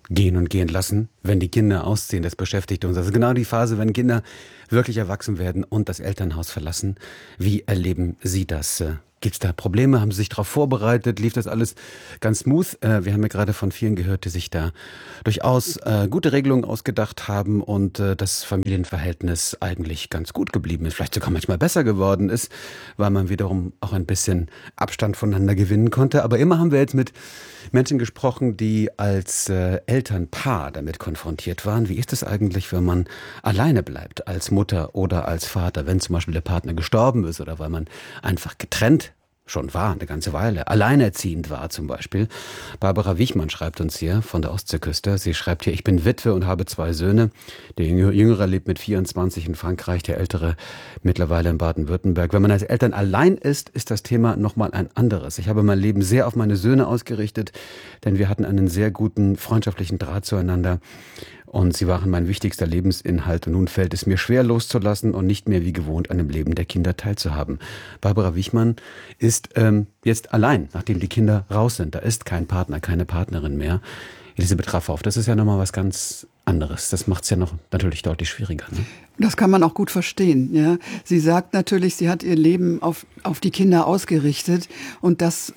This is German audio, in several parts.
Gehen und gehen lassen, wenn die Kinder ausziehen, das beschäftigt uns. Das ist genau die Phase, wenn Kinder wirklich erwachsen werden und das Elternhaus verlassen. Wie erleben Sie das? Gibt es da Probleme? Haben Sie sich darauf vorbereitet? Lief das alles ganz smooth? Wir haben ja gerade von vielen gehört, die sich da durchaus gute Regelungen ausgedacht haben und das Familienverhältnis eigentlich ganz gut geblieben ist. Vielleicht sogar manchmal besser geworden ist, weil man wiederum auch ein bisschen Abstand voneinander gewinnen konnte. Aber immer haben wir jetzt mit Menschen gesprochen, die als Elternpaar damit konfrontiert waren. Wie ist es eigentlich, wenn man alleine bleibt, als Mutter oder als Vater, wenn zum Beispiel der Partner gestorben ist oder weil man einfach getrennt schon war, eine ganze Weile, alleinerziehend war zum Beispiel. Barbara Wichmann schreibt uns hier von der Ostseeküste. Sie schreibt hier, ich bin Witwe und habe 2 Söhne. Der Jüngere lebt mit 24 in Frankreich, der Ältere mittlerweile in Baden-Württemberg. Wenn man als Eltern allein ist, ist das Thema nochmal ein anderes. Ich habe mein Leben sehr auf meine Söhne ausgerichtet, denn wir hatten einen sehr guten freundschaftlichen Draht zueinander. Und sie waren mein wichtigster Lebensinhalt. Und nun fällt es mir schwer loszulassen und nicht mehr wie gewohnt an dem Leben der Kinder teilzuhaben. Barbara Wichmann ist jetzt allein, nachdem die Kinder raus sind. Da ist kein Partner, keine Partnerin mehr. Elisabeth Raffauf, das ist ja nochmal was ganz anderes. Das macht es ja noch natürlich deutlich schwieriger. Ne? Das kann man auch gut verstehen. Ja. Sie sagt natürlich, sie hat ihr Leben auf die Kinder ausgerichtet und das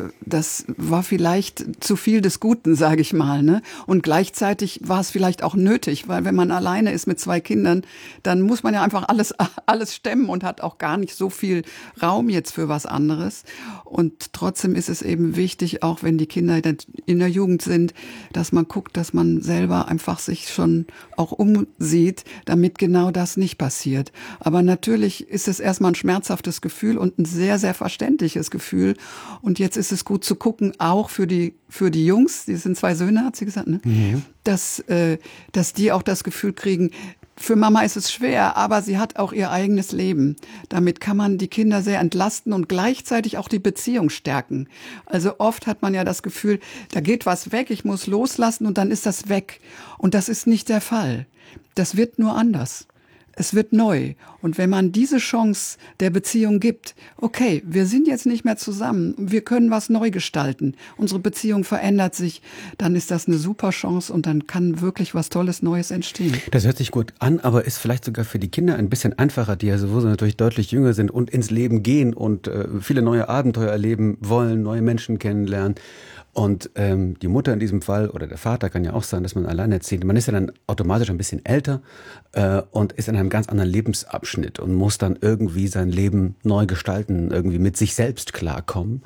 war vielleicht zu viel des Guten, sage ich mal. Ne? Und gleichzeitig war es vielleicht auch nötig, weil wenn man alleine ist mit 2 Kindern, dann muss man ja einfach alles stemmen und hat auch gar nicht so viel Raum jetzt für was anderes. Und trotzdem ist es eben wichtig, auch wenn die Kinder in der Jugend sind, dass man guckt, dass man selber einfach sich schon auch umsieht, damit genau das nicht passiert. Aber natürlich ist es erstmal ein schmerzhaftes Gefühl und ein sehr, sehr verständliches Gefühl. Und jetzt ist es gut zu gucken, auch für die Jungs, die sind 2 Söhne, hat sie gesagt, ne? Mhm. Dass die auch das Gefühl kriegen, für Mama ist es schwer, aber sie hat auch ihr eigenes Leben. Damit kann man die Kinder sehr entlasten und gleichzeitig auch die Beziehung stärken. Also oft hat man ja das Gefühl, da geht was weg, ich muss loslassen und dann ist das weg. Und das ist nicht der Fall. Das wird nur anders. Es wird neu. Und wenn man diese Chance der Beziehung gibt, okay, wir sind jetzt nicht mehr zusammen, wir können was neu gestalten, unsere Beziehung verändert sich, dann ist das eine super Chance und dann kann wirklich was Tolles Neues entstehen. Das hört sich gut an, aber ist vielleicht sogar für die Kinder ein bisschen einfacher, die ja sowieso natürlich deutlich jünger sind und ins Leben gehen und viele neue Abenteuer erleben wollen, neue Menschen kennenlernen. Und die Mutter in diesem Fall oder der Vater kann ja auch sein, dass man alleinerziehend, man ist ja dann automatisch ein bisschen älter und ist in einem ganz anderen Lebensabschnitt und muss dann irgendwie sein Leben neu gestalten, irgendwie mit sich selbst klarkommen.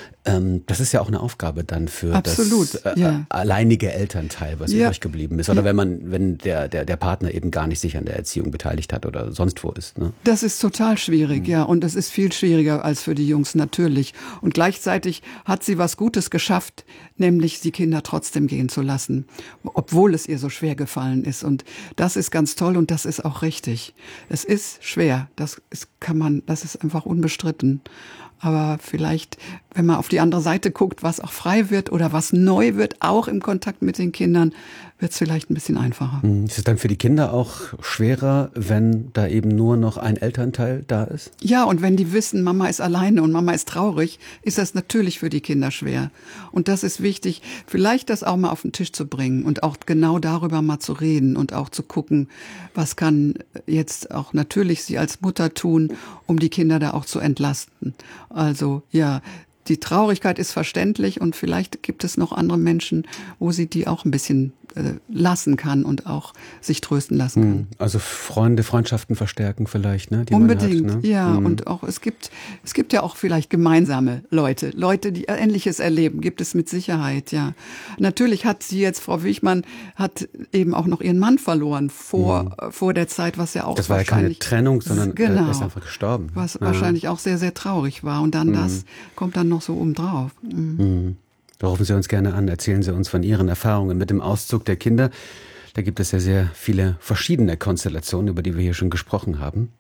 Das ist ja auch eine Aufgabe dann für Absolut, das alleinige Elternteil, was übrig geblieben ist. Oder wenn der Partner eben gar nicht sich an der Erziehung beteiligt hat oder sonst wo ist. Ne? Das ist total schwierig, ja. Und es ist viel schwieriger als für die Jungs natürlich. Und gleichzeitig hat sie was Gutes geschafft, nämlich die Kinder trotzdem gehen zu lassen, obwohl es ihr so schwer gefallen ist. Und das ist ganz toll und das ist auch richtig. Es ist schwer, das ist einfach unbestritten. Aber vielleicht, wenn man auf die andere Seite guckt, was auch frei wird oder was neu wird, auch im Kontakt mit den Kindern, wird es vielleicht ein bisschen einfacher. Ist es dann für die Kinder auch schwerer, wenn da eben nur noch ein Elternteil da ist? Ja, und wenn die wissen, Mama ist alleine und Mama ist traurig, ist das natürlich für die Kinder schwer. Und das ist wichtig, vielleicht das auch mal auf den Tisch zu bringen und auch genau darüber mal zu reden und auch zu gucken, was kann jetzt auch natürlich sie als Mutter tun, um die Kinder da auch zu entlasten. Also ja, die Traurigkeit ist verständlich und vielleicht gibt es noch andere Menschen, wo sie die auch ein bisschen lassen kann und auch sich trösten lassen kann. Also Freundschaften verstärken vielleicht, ne? Die Unbedingt, man hat, ne? Ja. Und auch es gibt ja auch vielleicht gemeinsame Leute, die Ähnliches erleben, gibt es mit Sicherheit, ja. Natürlich hat sie jetzt, Frau Wichmann, hat eben auch noch ihren Mann verloren vor der Zeit, was ja auch das war ja keine Trennung, sondern er ist einfach gestorben. Was wahrscheinlich auch sehr, sehr traurig war. Und dann das kommt dann noch so obendrauf. Da rufen Sie uns gerne an, erzählen Sie uns von Ihren Erfahrungen mit dem Auszug der Kinder. Da gibt es ja sehr viele verschiedene Konstellationen, über die wir hier schon gesprochen haben.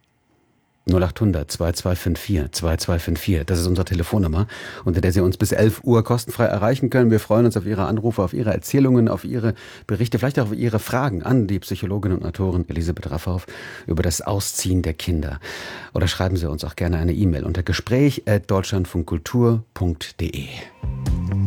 0800 2254 2254, das ist unsere Telefonnummer, unter der Sie uns bis 11 Uhr kostenfrei erreichen können. Wir freuen uns auf Ihre Anrufe, auf Ihre Erzählungen, auf Ihre Berichte, vielleicht auch auf Ihre Fragen an die Psychologin und Autorin Elisabeth Raffauf über das Ausziehen der Kinder. Oder schreiben Sie uns auch gerne eine E-Mail unter gespräch@deutschlandfunkkultur.de.